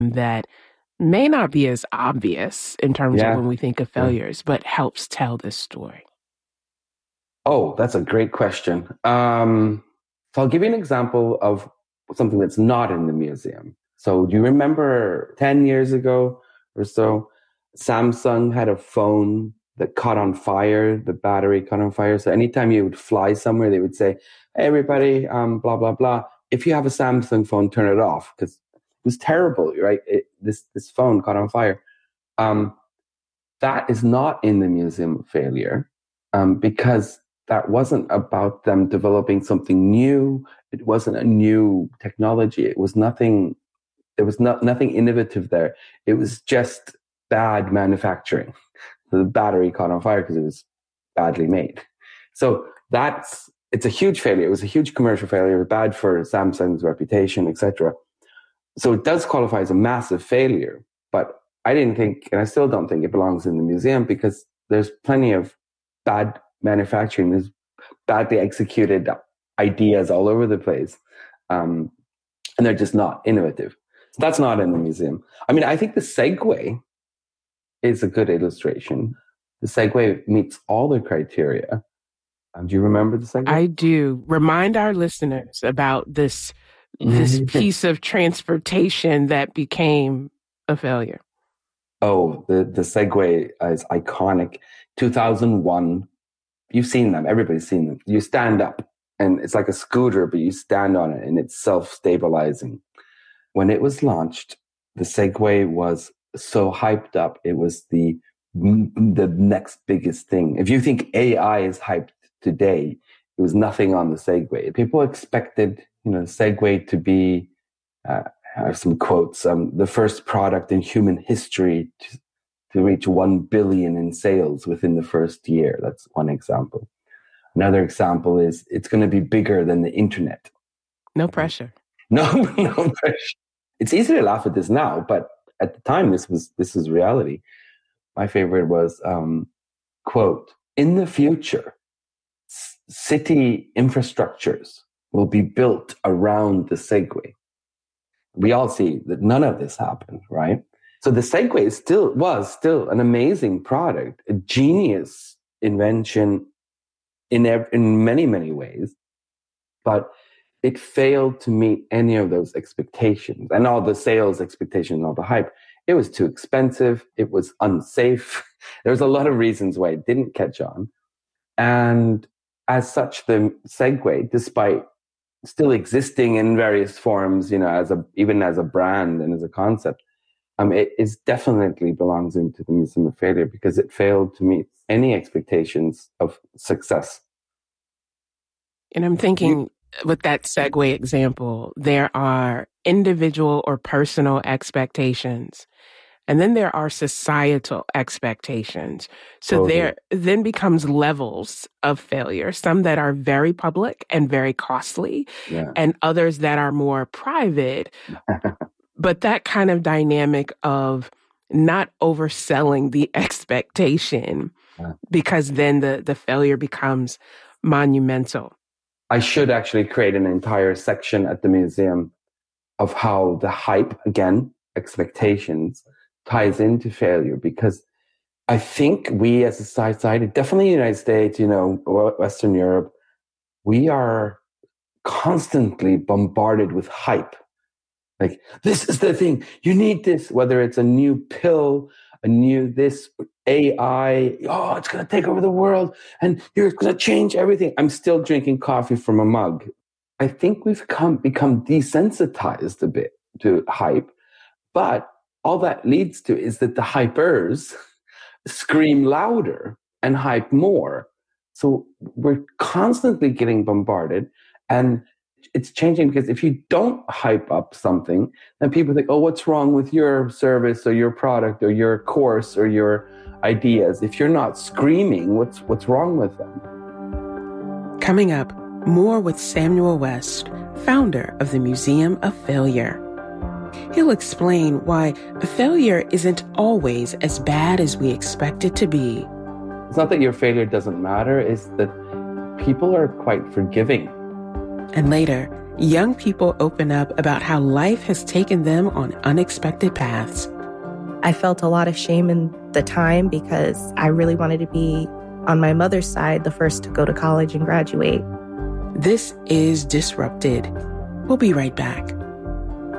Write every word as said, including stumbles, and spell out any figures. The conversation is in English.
that may not be as obvious in terms Yeah. of when we think of Yeah. failures, but helps tell this story? Oh, that's a great question. Um, so I'll give you an example of something that's not in the museum. So do you remember ten years ago or so, Samsung had a phone that caught on fire, the battery caught on fire. So anytime you would fly somewhere, they would say, hey, everybody, um, blah, blah, blah. If you have a Samsung phone, turn it off, because it was terrible, right? It, this, this phone caught on fire. Um, that is not in the Museum of Failure, um, because that wasn't about them developing something new. It wasn't a new technology. It was nothing, there was not, nothing innovative there. It was just bad manufacturing. The battery caught on fire because it was badly made. So that's, it's a huge failure. It was a huge commercial failure. It was bad for Samsung's reputation, et cetera. So it does qualify as a massive failure, but I didn't think, and I still don't think it belongs in the museum, because there's plenty of bad manufacturing. There's badly executed ideas all over the place. Um, and they're just not innovative. So that's not in the museum. I mean, I think the Segway is a good illustration. The Segway meets all the criteria. Um, do you remember the Segway? I do. Remind our listeners about this, this piece of transportation that became a failure. Oh, the, the Segway is iconic. two thousand one, you've seen them. Everybody's seen them. You stand up, and it's like a scooter, but you stand on it, and it's self-stabilizing. When it was launched, the Segway was so hyped up. It was the the next biggest thing. If you think A I is hyped today, it was nothing on the Segway. People expected, you know, the Segway to be, uh, I have some quotes, um, the first product in human history to, to reach one billion in sales within the first year. That's one example. Another example is it's going to be bigger than the internet. No pressure. No, no pressure. It's easy to laugh at this now, but at the time, this was this was reality. My favorite was, um, quote, in the future, c- city infrastructures will be built around the Segway. We all see that none of this happened, right? So the Segway still was still an amazing product, a genius invention in ev- in many, many ways, but it failed to meet any of those expectations and all the sales expectations and all the hype. It was too expensive. It was unsafe. There was a lot of reasons why it didn't catch on. And as such, the Segway, despite still existing in various forms, you know, as a, even as a brand and as a concept, um, it is definitely belongs into the Museum of Failure because it failed to meet any expectations of success. And I'm thinking, with that Segway example, there are individual or personal expectations, and then there are societal expectations. So Totally. there then becomes levels of failure, some that are very public and very costly, Yeah. and others that are more private. But that kind of dynamic of not overselling the expectation, Yeah. because then the, the failure becomes monumental. I should actually create an entire section at the museum of how the hype, again, expectations, ties into failure, because I think we as a society, definitely the United States, you know, Western Europe, we are constantly bombarded with hype. Like, this is the thing, you need this, whether it's a new pill, a new this, A I, oh, it's going to take over the world and you're going to change everything. I'm still drinking coffee from a mug. I think we've come, become desensitized a bit to hype, but all that leads to is that the hypers scream louder and hype more. So we're constantly getting bombarded, and it's changing because if you don't hype up something, then people think, oh, what's wrong with your service or your product or your course or your ideas? If you're not screaming, what's what's wrong with them? Coming up, more with Samuel West, founder of the Museum of Failure. He'll explain why a failure isn't always as bad as we expect it to be. It's not that your failure doesn't matter, it's that people are quite forgiving. And later, young people open up about how life has taken them on unexpected paths. I felt a lot of shame in the time because I really wanted to be, on my mother's side, the first to go to college and graduate. This is Disrupted. We'll be right back.